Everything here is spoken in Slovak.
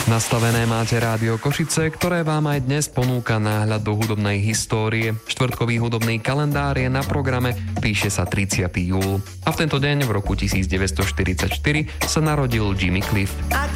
Nastavené máte Rádio Košice, ktoré vám aj dnes ponúka náhľad do hudobnej histórie. Štvrtkový hudobný kalendár je na programe, píše sa 30. júl. A v tento deň v roku 1944 sa narodil Jimmy Cliff.